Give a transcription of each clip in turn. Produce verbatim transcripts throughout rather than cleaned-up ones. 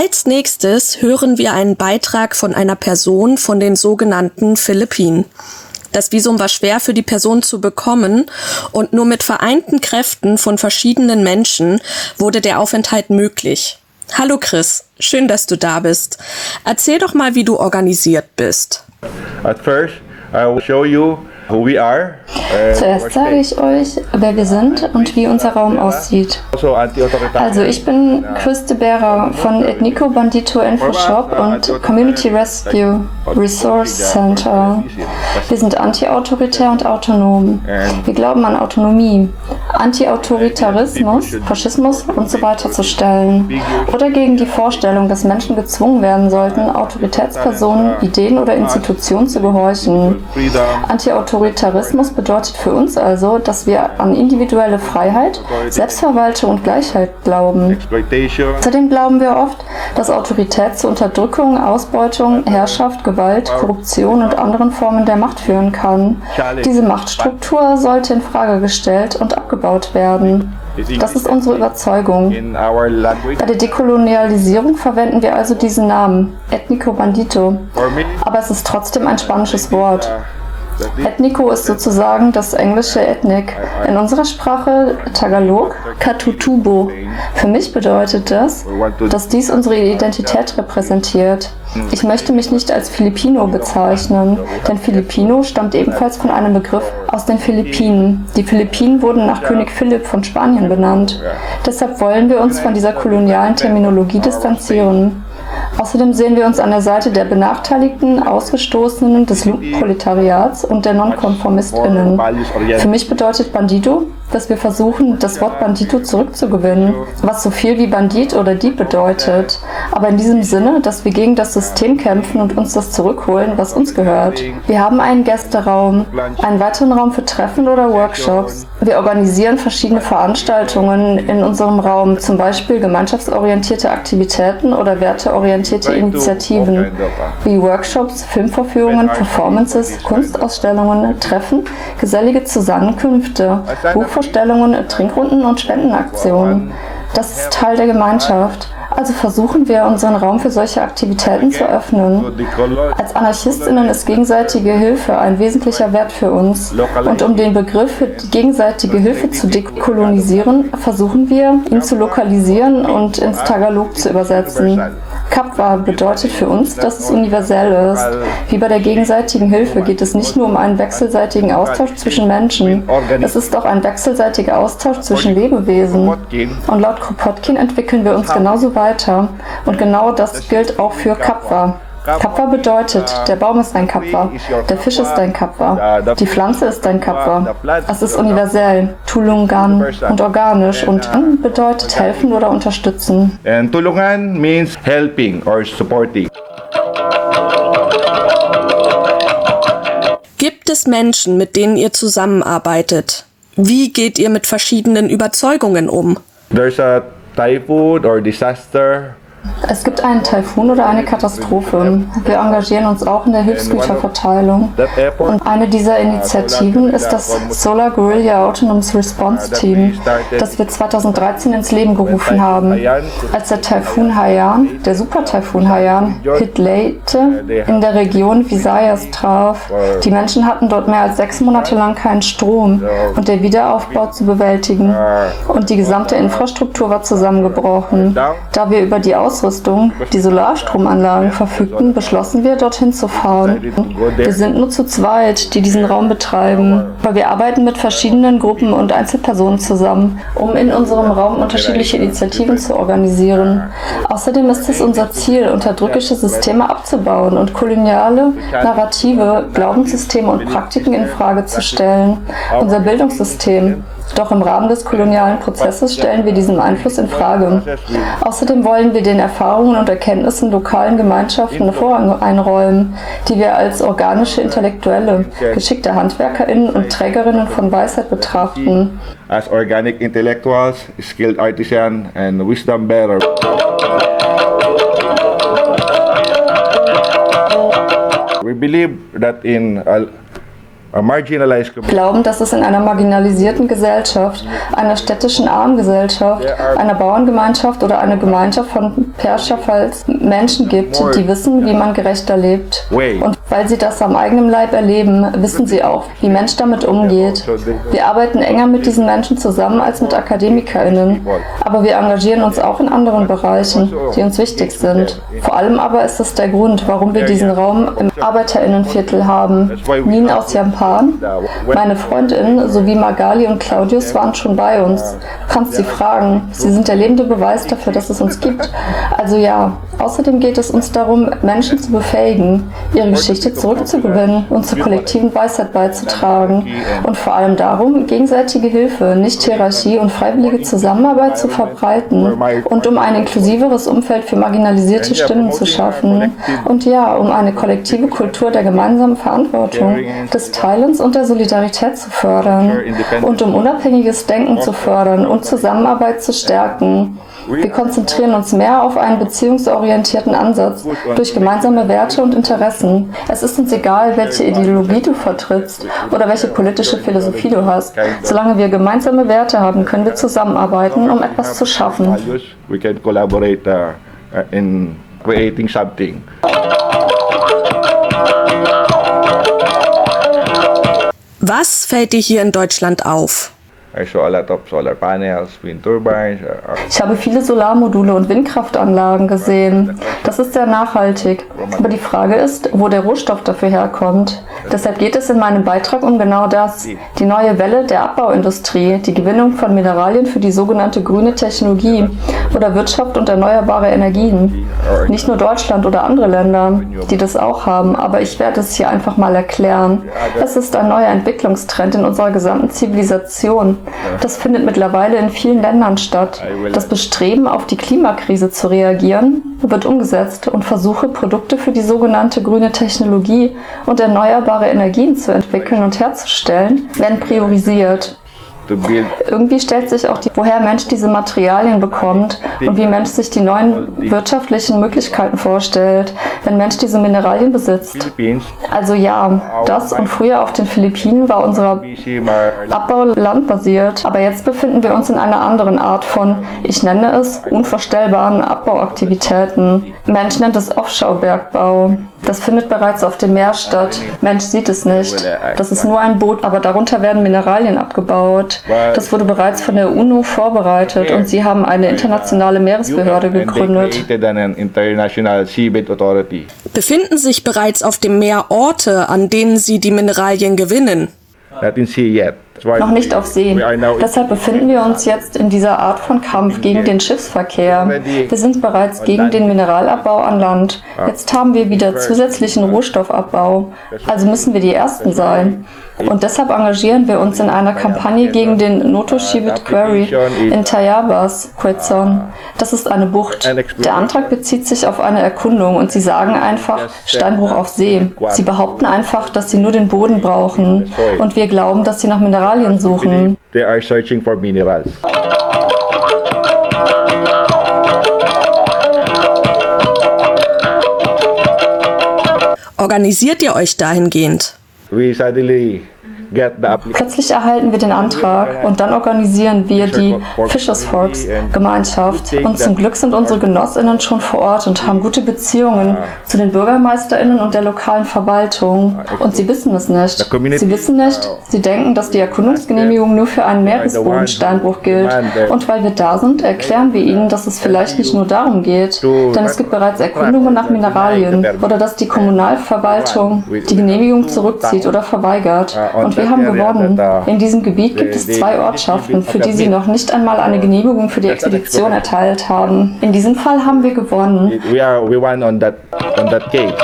Als nächstes hören wir einen Beitrag von einer Person von den sogenannten Philippinen. Das Visum war schwer für die Person zu bekommen und nur mit vereinten Kräften von verschiedenen Menschen wurde der Aufenthalt möglich. Hallo Chris, schön, dass du da bist. Erzähl doch mal, wie du organisiert bist. At first, I will show you who we are. Zuerst sage ich euch, wer wir sind und wie unser Raum aussieht. Also ich bin Chris de Bera von Etnico Bandito Infoshop und Community Rescue Resource Center. Wir sind anti-autoritär und autonom. Wir glauben an Autonomie, Anti-Autoritarismus, Faschismus und so weiter zu stellen. Oder gegen die Vorstellung, dass Menschen gezwungen werden sollten, Autoritätspersonen, Ideen oder Institutionen zu gehorchen. Anti-Autoritarismus bedeutet für uns also, dass wir an individuelle Freiheit, Selbstverwaltung und Gleichheit glauben. Außerdem glauben wir oft, dass Autorität zu Unterdrückung, Ausbeutung, Herrschaft, Gewalt, Korruption und anderen Formen der Macht führen kann. Diese Machtstruktur sollte in Frage gestellt und abgebaut werden. Das ist unsere Überzeugung. Bei der Dekolonialisierung verwenden wir also diesen Namen, Etnico Bandito. Aber es ist trotzdem ein spanisches Wort. Etnico ist sozusagen das englische Ethnic. In unserer Sprache Tagalog, Katutubo. Für mich bedeutet das, dass dies unsere Identität repräsentiert. Ich möchte mich nicht als Filipino bezeichnen, denn Filipino stammt ebenfalls von einem Begriff aus den Philippinen. Die Philippinen wurden nach König Philipp von Spanien benannt. Deshalb wollen wir uns von dieser kolonialen Terminologie distanzieren. Außerdem sehen wir uns an der Seite der Benachteiligten, Ausgestoßenen, des Lumpenproletariats und der NonkonformistInnen. Für mich bedeutet Bandito, dass wir versuchen, das Wort Bandito zurückzugewinnen, was so viel wie Bandit oder Dieb bedeutet. Aber in diesem Sinne, dass wir gegen das System kämpfen und uns das zurückholen, was uns gehört. Wir haben einen Gästeraum, einen weiteren Raum für Treffen oder Workshops. Wir organisieren verschiedene Veranstaltungen in unserem Raum, zum Beispiel gemeinschaftsorientierte Aktivitäten oder werteorientierte Initiativen, wie Workshops, Filmvorführungen, Performances, Kunstausstellungen, Treffen, gesellige Zusammenkünfte, Buchvorstellungen, Trinkrunden und Spendenaktionen. Das ist Teil der Gemeinschaft. Also versuchen wir, unseren Raum für solche Aktivitäten zu öffnen. Als AnarchistInnen ist gegenseitige Hilfe ein wesentlicher Wert für uns. Und um den Begriff für die gegenseitige Hilfe zu dekolonisieren, versuchen wir, ihn zu lokalisieren und ins Tagalog zu übersetzen. Kapwa bedeutet für uns, dass es universell ist. Wie bei der gegenseitigen Hilfe geht es nicht nur um einen wechselseitigen Austausch zwischen Menschen. Es ist auch ein wechselseitiger Austausch zwischen Lebewesen. Und laut Kropotkin entwickeln wir uns genauso weiter. Und genau das gilt auch für Kapwa. Kapwa bedeutet, der Baum ist ein Kapwa, der Fisch ist ein Kapwa, die Pflanze ist ein Kapwa. Es ist universell, tulungan und organisch und an bedeutet helfen oder unterstützen. And tulungan means helping or supporting. Gibt es Menschen, mit denen ihr zusammenarbeitet? Wie geht ihr mit verschiedenen Überzeugungen um? There's a typhoon or disaster. Es gibt einen Taifun oder eine Katastrophe. Wir engagieren uns auch in der Hilfsgüterverteilung. Und eine dieser Initiativen ist das Solar Guerrilla Autonomous Response Team, das wir zweitausenddreizehn ins Leben gerufen haben. Als der Taifun Haiyan, der Super-Taifun Haiyan, Hit Leyte in der Region Visayas traf. Die Menschen hatten dort mehr als sechs Monate lang keinen Strom und der Wiederaufbau zu bewältigen. Und die gesamte Infrastruktur war zusammengebrochen. Da wir über die Ausrüstung, die Solarstromanlagen verfügten, beschlossen wir, dorthin zu fahren. Wir sind nur zu zweit, die diesen Raum betreiben, aber wir arbeiten mit verschiedenen Gruppen und Einzelpersonen zusammen, um in unserem Raum unterschiedliche Initiativen zu organisieren. Außerdem ist es unser Ziel, unterdrückische Systeme abzubauen und koloniale Narrative, Glaubenssysteme und Praktiken in Frage zu stellen. Unser Bildungssystem. Doch im Rahmen des kolonialen Prozesses stellen wir diesen Einfluss in Frage. Außerdem wollen wir den Erfahrungen und Erkenntnissen lokalen Gemeinschaften Vorrang einräumen, die wir als organische Intellektuelle, geschickte HandwerkerInnen und Trägerinnen von Weisheit betrachten. As organic intellectuals, skilled artisan and wisdom bearer. We believe that in uh, a marginalized community. Glauben, dass es in einer marginalisierten Gesellschaft, einer städtischen Armengesellschaft, einer Bauerngemeinschaft oder einer Gemeinschaft von Perscherfalls Menschen gibt, die wissen, wie man gerechter lebt. Und weil sie das am eigenen Leib erleben, wissen sie auch, wie Mensch damit umgeht. Wir arbeiten enger mit diesen Menschen zusammen als mit AkademikerInnen, aber wir engagieren uns auch in anderen Bereichen, die uns wichtig sind. Vor allem aber ist es der Grund, warum wir diesen Raum im ArbeiterInnenviertel haben. Nin aus Japan, meine Freundinnen sowie Magali und Claudius waren schon bei uns. Du kannst sie fragen. Sie sind der lebende Beweis dafür, dass es uns gibt. Also ja, außerdem geht es uns darum, Menschen zu befähigen, ihre Geschichte zurückzugewinnen und zur kollektiven Weisheit beizutragen. Und vor allem darum, gegenseitige Hilfe, nicht Hierarchie und freiwillige Zusammenarbeit zu verbreiten und um ein inklusiveres Umfeld für marginalisierte Stimmen zu schaffen. Und ja, um eine kollektive Kultur der gemeinsamen Verantwortung, des Teilens und der Solidarität zu fördern und um unabhängiges Denken zu fördern und Zusammenarbeit zu stärken. Wir konzentrieren uns mehr auf einen beziehungsorientierten Ansatz durch gemeinsame Werte und Interessen. Es ist uns egal, welche Ideologie du vertrittst oder welche politische Philosophie du hast. Solange wir gemeinsame Werte haben, können wir zusammenarbeiten, um etwas zu schaffen. We can collaborate uh, in creating something. Was fällt dir hier in Deutschland auf? I saw a lot of solar panels, wind turbines. Ich habe viele Solarmodule und Windkraftanlagen gesehen. Das ist sehr nachhaltig. Aber die Frage ist, wo der Rohstoff dafür herkommt. Deshalb geht es in meinem Beitrag um genau das. Die neue Welle der Abbauindustrie, die Gewinnung von Mineralien für die sogenannte grüne Technologie oder Wirtschaft und erneuerbare Energien. Nicht nur Deutschland oder andere Länder, die das auch haben, aber ich werde es hier einfach mal erklären. Es ist ein neuer Entwicklungstrend in unserer gesamten Zivilisation. Das findet mittlerweile in vielen Ländern statt. Das Bestreben, auf die Klimakrise zu reagieren, wird umgesetzt und Versuche, Produkte für die sogenannte grüne Technologie und erneuerbare Energien zu entwickeln und herzustellen, werden priorisiert. Irgendwie stellt sich auch die, woher Mensch diese Materialien bekommt und wie Mensch sich die neuen wirtschaftlichen Möglichkeiten vorstellt, wenn Mensch diese Mineralien besitzt. Also ja, das und früher auf den Philippinen war unser Abbau landbasiert, aber jetzt befinden wir uns in einer anderen Art von, ich nenne es, unvorstellbaren Abbauaktivitäten. Mensch nennt es Offshore-Bergbau. Das findet bereits auf dem Meer statt. Mensch sieht es nicht. Das ist nur ein Boot, aber darunter werden Mineralien abgebaut. Das wurde bereits von der UNO vorbereitet und sie haben eine internationale Meeresbehörde gegründet. Befinden sich bereits auf dem Meer Orte, an denen sie die Mineralien gewinnen? Noch nicht auf See. Deshalb befinden wir uns jetzt in dieser Art von Kampf gegen den Schiffsverkehr. Wir sind bereits gegen den Mineralabbau an Land. Jetzt haben wir wieder zusätzlichen Rohstoffabbau. Also müssen wir die Ersten sein. Und deshalb engagieren wir uns in einer Kampagne gegen den Notoshibit Quarry in Tayabas, Quezon. Das ist eine Bucht. Der Antrag bezieht sich auf eine Erkundung und sie sagen einfach Steinbruch auf See. Sie behaupten einfach, dass sie nur den Boden brauchen. Und wir glauben, dass sie nach Mineralien suchen. They are searching for minerals. Organisiert ihr euch dahingehend? We suddenly get the application. Plötzlich erhalten wir den Antrag und dann organisieren wir die Fishers Forks Gemeinschaft. Und zum Glück sind unsere GenossInnen schon vor Ort und haben gute Beziehungen zu den BürgermeisterInnen und der lokalen Verwaltung. Und sie wissen es nicht. Sie wissen nicht, sie denken, dass die Erkundungsgenehmigung nur für einen Meeresbodensteinbruch gilt. Und weil wir da sind, erklären wir ihnen, dass es vielleicht nicht nur darum geht, denn es gibt bereits Erkundungen nach Mineralien oder dass die Kommunalverwaltung die Genehmigung zurückzieht oder verweigert. Und wir haben gewonnen. In diesem Gebiet gibt es zwei Ortschaften, für die sie noch nicht einmal eine Genehmigung für die Expedition erteilt haben. In diesem Fall haben wir gewonnen. We are we won on that on that case.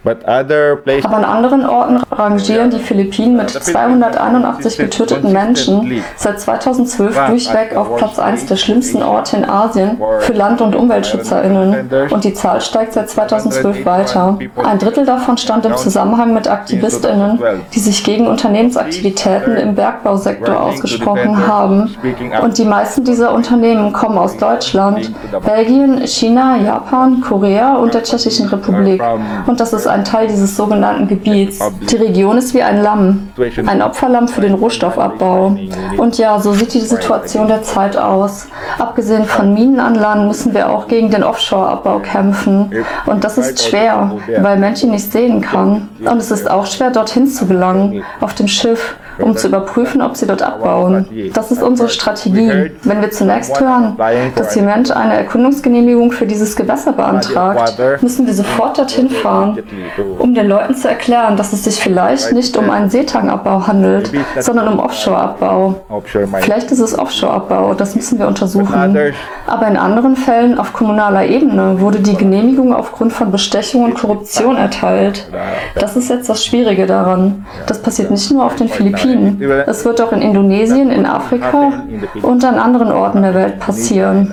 But other places, Aber an anderen Orten rangieren die Philippinen mit zweihunderteinundachtzig getöteten Menschen seit zweitausendzwölf durchweg auf Platz eins der schlimmsten Orte in Asien für Land- und UmweltschützerInnen. Und die Zahl steigt seit zweitausendzwölf weiter. Ein Drittel davon stand im Zusammenhang mit AktivistInnen, die sich gegen Unternehmensaktivitäten im Bergbausektor ausgesprochen haben. Und die meisten dieser Unternehmen kommen aus Deutschland, Belgien, China, Japan, Korea und der Tschechischen Republik. Und das ist ein Teil dieses sogenannten Gebiets. Die Region ist wie ein Lamm, ein Opferlamm für den Rohstoffabbau. Und ja, so sieht die Situation der Zeit aus. Abgesehen von Minen an Land müssen wir auch gegen den Offshore-Abbau kämpfen. Und das ist schwer, weil Mensch ihn nicht sehen kann. Und es ist auch schwer, dorthin zu gelangen, auf dem Schiff, um zu überprüfen, ob sie dort abbauen. Das ist unsere Strategie. Wenn wir zunächst hören, dass hier Mensch eine Erkundungsgenehmigung für dieses Gewässer beantragt, müssen wir sofort dorthin fahren, um den Leuten zu erklären, dass es sich vielleicht nicht um einen Seetangabbau handelt, sondern um Offshore-Abbau. Vielleicht ist es Offshore-Abbau, das müssen wir untersuchen. Aber in anderen Fällen auf kommunaler Ebene wurde die Genehmigung aufgrund von Bestechung und Korruption erteilt. Das ist jetzt das Schwierige daran. Das passiert nicht nur auf den Philippinen. Es wird auch in Indonesien, in Afrika und an anderen Orten der Welt passieren.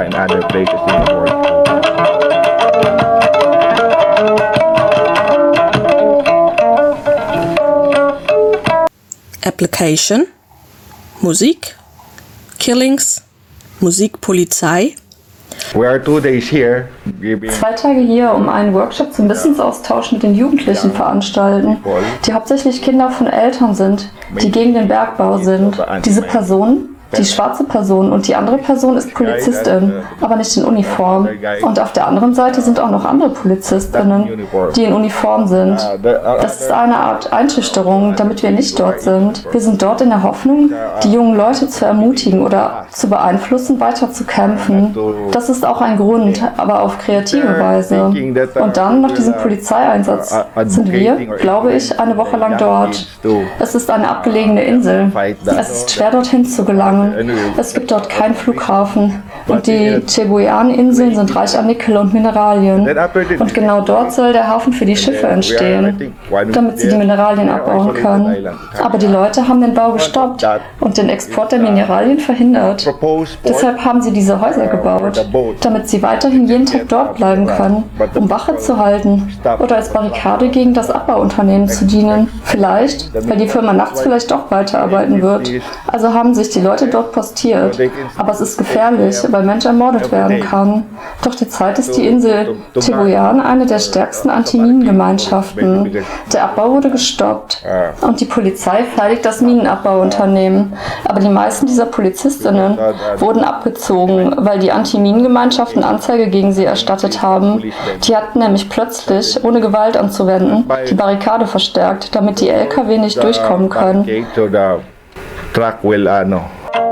Application, Musik, Killings, Musikpolizei. We are two days here giving Zwei Tage hier, um einen Workshop zum Wissensaustausch mit den Jugendlichen veranstalten, die hauptsächlich Kinder von Eltern sind, die gegen den Bergbau sind. Diese Personen, die schwarze Person und die andere Person ist Polizistin, aber nicht in Uniform. Und auf der anderen Seite sind auch noch andere Polizistinnen, die in Uniform sind. Das ist eine Art Einschüchterung, damit wir nicht dort sind. Wir sind dort in der Hoffnung, die jungen Leute zu ermutigen oder zu beeinflussen, weiter zu kämpfen. Das ist auch ein Grund, aber auf kreative Weise. Und dann, nach diesem Polizeieinsatz, sind wir, glaube ich, eine Woche lang dort. Es ist eine abgelegene Insel. Es ist schwer, dorthin zu gelangen. Es gibt dort keinen Flughafen und die Cebuyan-Inseln sind reich an Nickel und Mineralien. Und genau dort soll der Hafen für die Schiffe entstehen, damit sie die Mineralien abbauen können. Aber die Leute haben den Bau gestoppt und den Export der Mineralien verhindert. Deshalb haben sie diese Häuser gebaut, damit sie weiterhin jeden Tag dort bleiben können, um Wache zu halten oder als Barrikade gegen das Abbauunternehmen zu dienen. Vielleicht, weil die Firma nachts vielleicht doch weiterarbeiten wird. Also haben sich die Leute dort postiert. Aber es ist gefährlich, weil Mensch ermordet werden kann. Doch derzeit ist die Insel Cebuyan eine der stärksten Anti-Minen-Gemeinschaften. Der Abbau wurde gestoppt und die Polizei verteidigt das Minenabbauunternehmen. Aber die meisten dieser Polizistinnen wurden abgezogen, weil die Anti-Minen-Gemeinschaften Anzeige gegen sie erstattet haben. Die hatten nämlich plötzlich, ohne Gewalt anzuwenden, die Barrikade verstärkt, damit die L K W nicht durchkommen können. Truck will uh, no.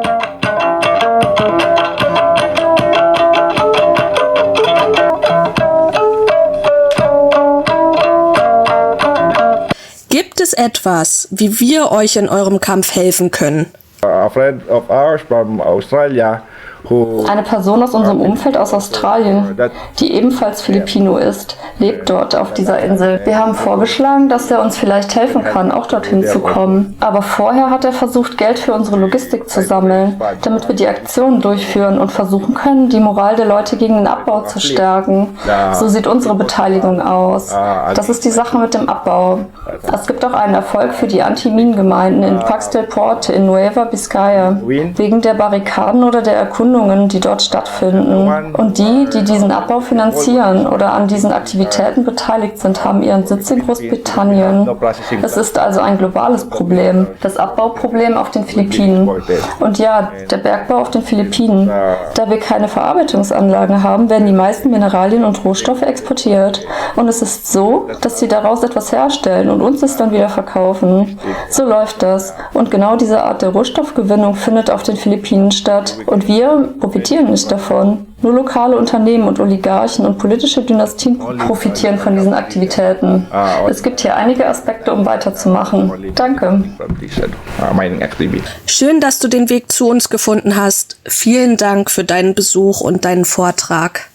Gibt es etwas, wie wir euch in eurem Kampf helfen können? A friend of ours from Australia who Eine Person aus unserem Umfeld aus Australien, die ebenfalls Filipino ist, lebt dort auf dieser Insel. Wir haben vorgeschlagen, dass er uns vielleicht helfen kann, auch dorthin zu kommen. Aber vorher hat er versucht, Geld für unsere Logistik zu sammeln, damit wir die Aktionen durchführen und versuchen können, die Moral der Leute gegen den Abbau zu stärken. So sieht unsere Beteiligung aus. Das ist die Sache mit dem Abbau. Es gibt auch einen Erfolg für die Anti-Minen-Gemeinden in Pax del Porte in Nueva Vizcaya, wegen der Barrikaden oder der Erkundungen, die dort stattfinden. Und die, die diesen Abbau finanzieren oder an diesen Aktivitäten beteiligt sind, haben ihren Sitz in Großbritannien. Es ist also ein globales Problem, das Abbauproblem auf den Philippinen. Und ja, der Bergbau auf den Philippinen. Da wir keine Verarbeitungsanlagen haben, werden die meisten Mineralien und Rohstoffe exportiert. Und es ist so, dass sie daraus etwas herstellen und uns es dann wieder verkaufen. So läuft das. Und genau diese Art der Rohstoffgewinnung findet auf den Philippinen statt. Und wir profitieren nicht davon. Nur lokale Unternehmen und Oligarchen und politische Dynastien profitieren von diesen Aktivitäten. Es gibt hier einige Aspekte, um weiterzumachen. Danke. Schön, dass du den Weg zu uns gefunden hast. Vielen Dank für deinen Besuch und deinen Vortrag.